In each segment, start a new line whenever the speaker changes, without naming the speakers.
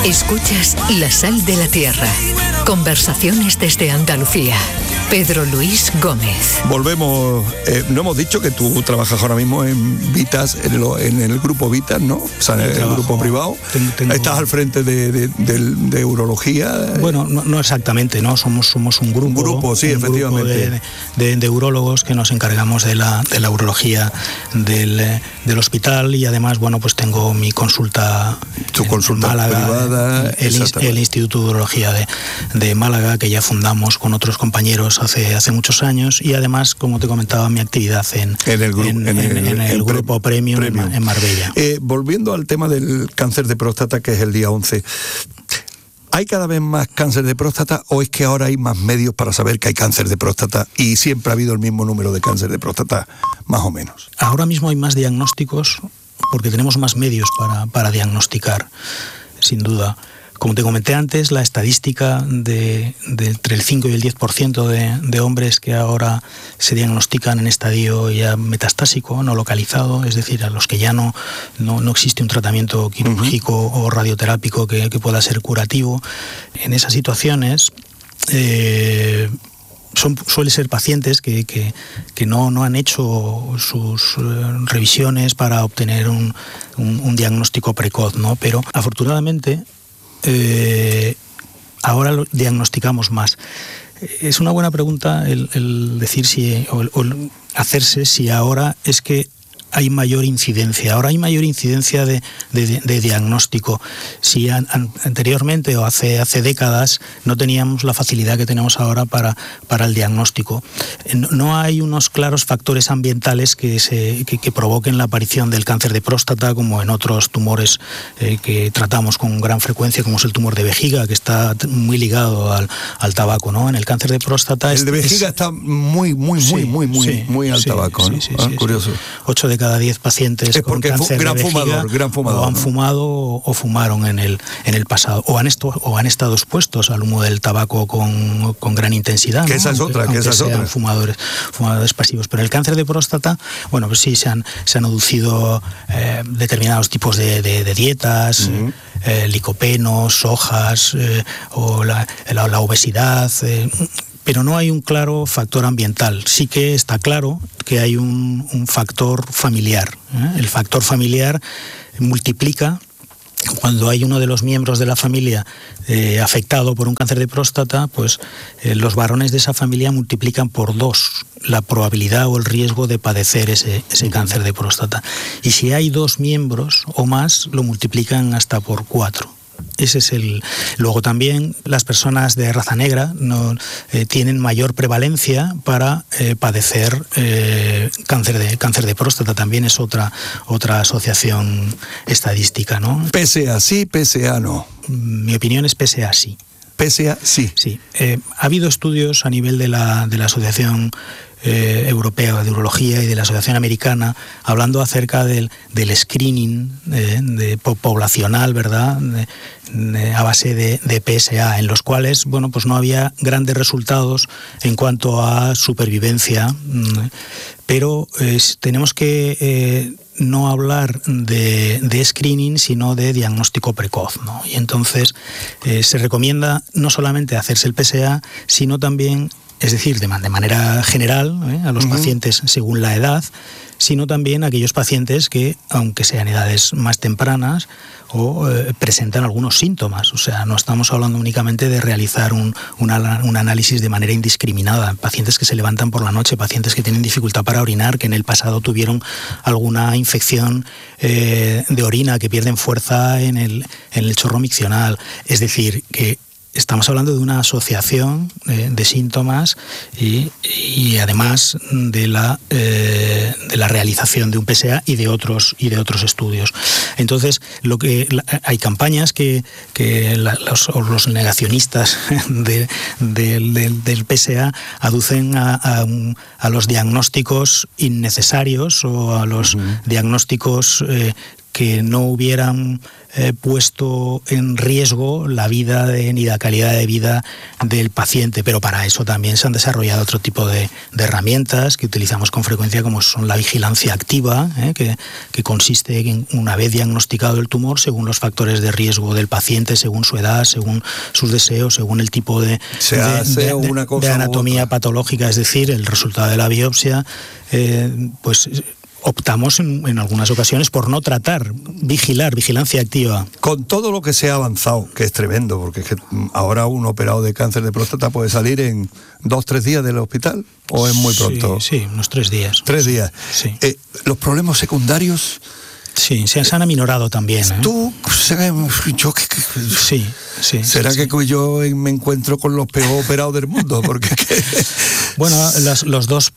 Escuchas La Sal de la Tierra. Conversaciones desde Andalucía. Pedro Luis Gómez.
Volvemos. No hemos dicho que tú trabajas ahora mismo en Vitas, en el grupo Vitas, ¿no? O sea, en el grupo privado. Estás al frente de urología.
Bueno, no exactamente, ¿no? Somos un grupo.
Un grupo, sí, efectivamente.
De urólogos que nos encargamos de la urología del hospital, y además, bueno, pues tengo mi consulta.
Tu consulta
Málaga,
privada.
El Instituto de Urología de Málaga, que ya fundamos con otros compañeros hace muchos años, y además, como te comentaba, mi actividad en el grupo Premium en Marbella.
Volviendo al tema del cáncer de próstata, que es el día 11, ¿hay cada vez más cáncer de próstata o es que ahora hay más medios para saber que hay cáncer de próstata y siempre ha habido el mismo número de cáncer de próstata, más o menos?
Ahora mismo hay más diagnósticos porque tenemos más medios para diagnosticar, sin duda. Como te comenté antes, la estadística de entre el 5 y el 10% de hombres que ahora se diagnostican en estadio ya metastásico, no localizado, es decir, a los que ya no existe un tratamiento quirúrgico o radioterápico que pueda ser curativo. En esas situaciones suele ser pacientes que no han hecho sus revisiones para obtener un diagnóstico precoz, ¿no? Pero afortunadamente ahora lo diagnosticamos más. Es una buena pregunta el decir o hacerse si ahora es que hay mayor incidencia. Ahora hay mayor incidencia de diagnóstico. Si anteriormente o hace décadas no teníamos la facilidad que tenemos ahora para el diagnóstico. No hay unos claros factores ambientales que provoquen la aparición del cáncer de próstata, como en otros tumores que tratamos con gran frecuencia, como es el tumor de vejiga, que está muy ligado al tabaco, ¿no? En el cáncer de próstata...
El de vejiga está muy al tabaco, ¿no?
Sí,
curioso.
8 de cada 10 pacientes con cáncer de vejiga
gran fumador,
o han fumado o fumaron en el pasado, o han estado expuestos al humo del tabaco con gran intensidad,
que
¿no?
esa es otra,
fumadores pasivos. Pero el cáncer de próstata, bueno, pues sí, se han aducido determinados tipos de dietas, licopeno, sojas, o la obesidad, pero no hay un claro factor ambiental. Sí que está claro que hay un factor familiar. El factor familiar multiplica. Cuando hay uno de los miembros de la familia afectado por un cáncer de próstata, pues los varones de esa familia multiplican por 2 la probabilidad o el riesgo de padecer ese cáncer de próstata. Y si hay 2 miembros o más, lo multiplican hasta por 4. Ese es Luego también las personas de raza negra tienen mayor prevalencia para padecer cáncer de próstata. También es otra asociación estadística, ¿no?
PSA sí, PSA no.
Mi opinión es PSA sí.
PSA sí.
Sí. Ha habido estudios a nivel de la Asociación Europea de Urología y de la Asociación Americana hablando acerca del screening poblacional, ¿verdad? A base de PSA, en los cuales, bueno, pues no había grandes resultados en cuanto a supervivencia, pero tenemos que no hablar de screening, sino de diagnóstico precoz, ¿no? Y entonces se recomienda no solamente hacerse el PSA, sino también, es decir, de manera general, a los pacientes según la edad, sino también a aquellos pacientes que, aunque sean edades más tempranas, presentan algunos síntomas. O sea, no estamos hablando únicamente de realizar un análisis de manera indiscriminada. Pacientes que se levantan por la noche, pacientes que tienen dificultad para orinar, que en el pasado tuvieron alguna infección de orina, que pierden fuerza en el chorro miccional. Es decir, que estamos hablando de una asociación de síntomas y además de la realización de un PSA y de otros estudios. Entonces, hay campañas que los negacionistas del PSA aducen a los diagnósticos innecesarios o a los diagnósticos que no hubieran puesto en riesgo la vida ni la calidad de vida del paciente, pero para eso también se han desarrollado otro tipo de herramientas que utilizamos con frecuencia, como son la vigilancia activa, que consiste en, una vez diagnosticado el tumor, según los factores de riesgo del paciente, según su edad, según sus deseos, según el tipo de anatomía patológica, es decir, el resultado de la biopsia, pues optamos en algunas ocasiones por no tratar, vigilancia activa.
Con todo lo que se ha avanzado, que es tremendo, porque es que ahora un operado de cáncer de próstata puede salir en 2-3 días del hospital, ¿o es muy pronto?
Sí, unos 3 días.
3 días.
Sí.
Los problemas secundarios...
Sí, se han aminorado también.
Tú, yo
sí.
¿Será que yo me encuentro con los peor operados del mundo? Porque
bueno, los dos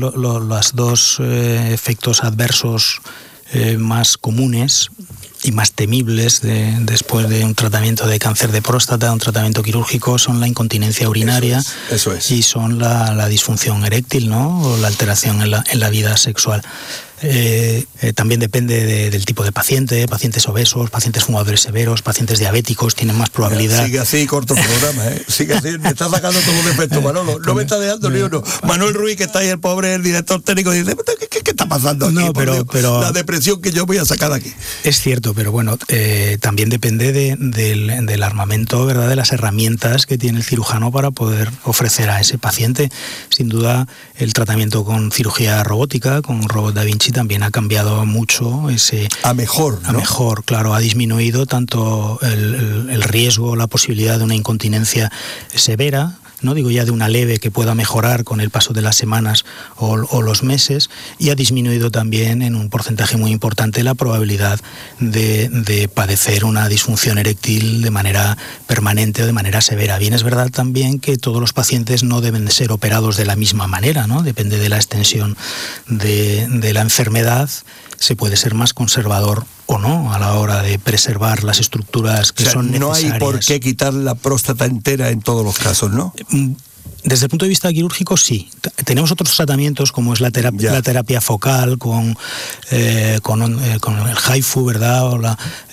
efectos adversos más comunes y más temibles después de un tratamiento de cáncer de próstata, un tratamiento quirúrgico, son la incontinencia urinaria.
Eso es.
Y son la disfunción eréctil, ¿no? O la alteración en la vida sexual. También depende del tipo de paciente, pacientes obesos, pacientes fumadores severos, pacientes diabéticos, tienen más probabilidad.
Sigue así, corto el programa, sigue así, me está sacando todo un defecto, Manolo, no me está dejando ni uno. Manuel Ruiz, que está ahí, el pobre, el director técnico, dice, ¿qué está pasando aquí?
No, pero
la depresión que yo voy a sacar de aquí.
Es cierto, pero bueno, también depende del armamento, ¿verdad?, de las herramientas que tiene el cirujano para poder ofrecer a ese paciente. Sin duda, el tratamiento con cirugía robótica, con robot Da Vinci, también ha cambiado mucho
a mejor, ¿no?
A mejor, claro, ha disminuido tanto el riesgo, la posibilidad de una incontinencia severa, no digo ya de una leve que pueda mejorar con el paso de las semanas o los meses, y ha disminuido también en un porcentaje muy importante la probabilidad de padecer una disfunción eréctil de manera permanente o de manera severa. Bien, es verdad también que todos los pacientes no deben ser operados de la misma manera, ¿no? Depende de la extensión de la enfermedad. Se puede ser más conservador o no a la hora de preservar las estructuras que son necesarias.
No hay por qué quitar la próstata entera en todos los casos, ¿no?
Desde el punto de vista quirúrgico, sí. Tenemos otros tratamientos, como es la terapia focal con el HIFU, ¿verdad? O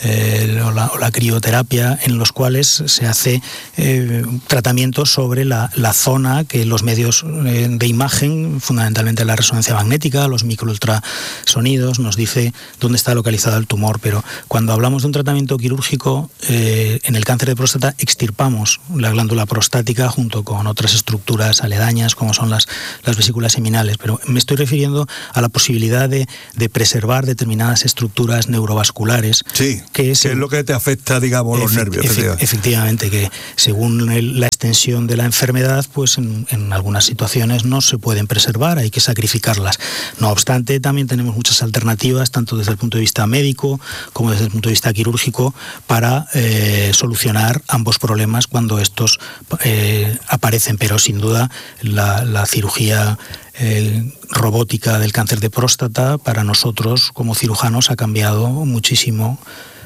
la crioterapia, en los cuales se hace tratamientos sobre la zona que los medios de imagen, fundamentalmente la resonancia magnética, los microultrasonidos, nos dice dónde está localizado el tumor. Pero cuando hablamos de un tratamiento quirúrgico, en el cáncer de próstata extirpamos la glándula prostática junto con otras estructuras aledañas, como son las vesículas seminales, pero me estoy refiriendo a la posibilidad de preservar determinadas estructuras neurovasculares.
Sí, que es lo que te afecta, digamos, los nervios.
Efectivamente, que según la extensión de la enfermedad, pues en algunas situaciones no se pueden preservar, hay que sacrificarlas. No obstante, también tenemos muchas alternativas, tanto desde el punto de vista médico como desde el punto de vista quirúrgico, para solucionar ambos problemas cuando estos aparecen, pero sin duda la cirugía robótica del cáncer de próstata para nosotros como cirujanos ha cambiado muchísimo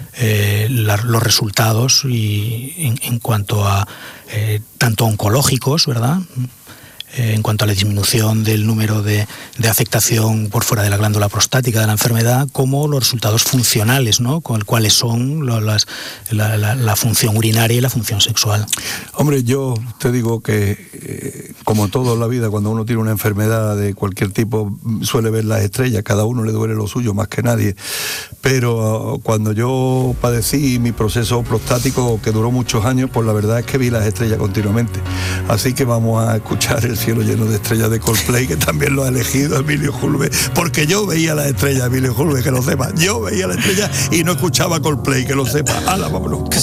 los resultados y en cuanto a tanto oncológicos, ¿verdad?, en cuanto a la disminución del número de afectación por fuera de la glándula prostática de la enfermedad, como los resultados funcionales, ¿no?, cuáles son la función urinaria y la función sexual.
Hombre, yo te digo que, como todo en la vida, cuando uno tiene una enfermedad de cualquier tipo, suele ver las estrellas, cada uno le duele lo suyo más que nadie, pero cuando yo padecí mi proceso prostático, que duró muchos años, pues la verdad es que vi las estrellas continuamente. Así que vamos a escuchar El cielo lleno de estrellas de Coldplay, que también lo ha elegido Emilio Julve, porque yo veía las estrellas, Emilio Julve, que lo sepa. Yo veía las estrellas y no escuchaba Coldplay, que lo sepa. ¡Hala, vámonos!